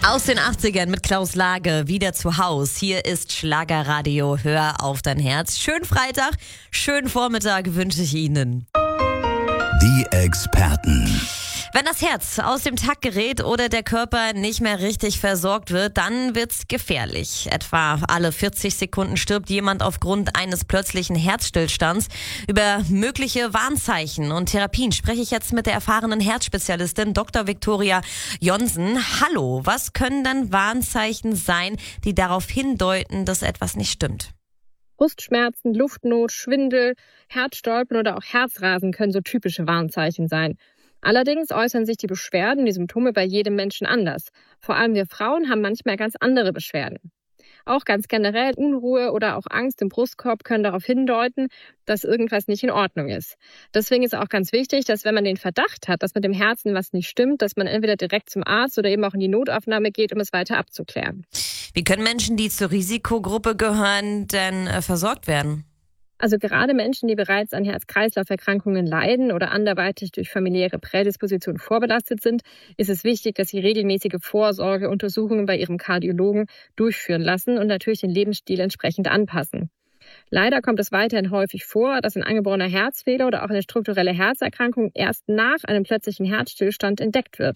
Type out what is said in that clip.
Aus den 80ern mit Klaus Lage, wieder zu Haus. Hier ist Schlagerradio, hör auf dein Herz. Schönen Freitag, schönen Vormittag wünsche ich Ihnen. Die Experten. Wenn das Herz aus dem Takt gerät oder der Körper nicht mehr richtig versorgt wird, dann wird's gefährlich. Etwa alle 40 Sekunden stirbt jemand aufgrund eines plötzlichen Herzstillstands. Über mögliche Warnzeichen und Therapien spreche ich jetzt mit der erfahrenen Herzspezialistin Dr. Viktoria Jonsen. Hallo, was können denn Warnzeichen sein, die darauf hindeuten, dass etwas nicht stimmt? Brustschmerzen, Luftnot, Schwindel, Herzstolpern oder auch Herzrasen können so typische Warnzeichen sein. Allerdings äußern sich die Beschwerden, die Symptome bei jedem Menschen anders. Vor allem wir Frauen haben manchmal ganz andere Beschwerden. Auch ganz generell Unruhe oder auch Angst im Brustkorb können darauf hindeuten, dass irgendwas nicht in Ordnung ist. Deswegen ist auch ganz wichtig, dass wenn man den Verdacht hat, dass mit dem Herzen was nicht stimmt, dass man entweder direkt zum Arzt oder eben auch in die Notaufnahme geht, um es weiter abzuklären. Wie können Menschen, die zur Risikogruppe gehören, denn versorgt werden? Also gerade Menschen, die bereits an Herz-Kreislauf-Erkrankungen leiden oder anderweitig durch familiäre Prädisposition vorbelastet sind, ist es wichtig, dass sie regelmäßige Vorsorgeuntersuchungen bei ihrem Kardiologen durchführen lassen und natürlich den Lebensstil entsprechend anpassen. Leider kommt es weiterhin häufig vor, dass ein angeborener Herzfehler oder auch eine strukturelle Herzerkrankung erst nach einem plötzlichen Herzstillstand entdeckt wird.